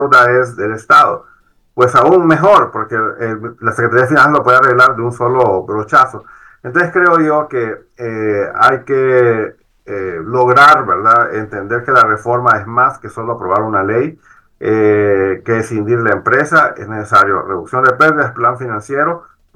deuda es del Estado. Pues aún mejor, porque la Secretaría de Finanzas lo puede arreglar de un solo brochazo. Entonces creo yo que hay que lograr, ¿verdad?, entender que la reforma es más que solo aprobar una ley, que escindir la empresa, es necesario reducción de pérdidas, plan financiero,